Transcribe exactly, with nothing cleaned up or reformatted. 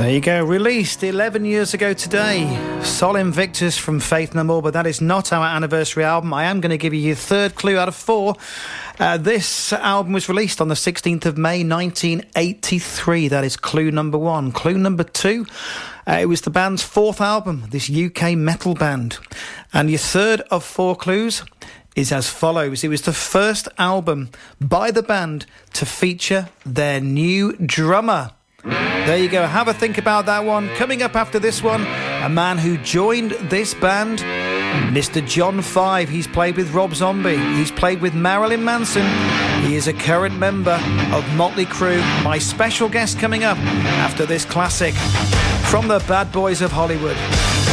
There you go, released eleven years ago today. Sol Invictus from Faith No More, but that is not our anniversary album. I am going to give you your third clue out of four. Uh, this album was released on the sixteenth of May nineteen eighty-three. That is clue number one. Clue number two, uh, it was the band's fourth album, this U K metal band. And your third of four clues is as follows. It was the first album by the band to feature their new drummer. There you go, have a think about that one. Coming up after this one, a man who joined this band, Mister John Five. He's played with Rob Zombie, he's played with Marilyn Manson, he is a current member of Motley Crue. My special guest coming up after this classic from the Bad Boys of Hollywood.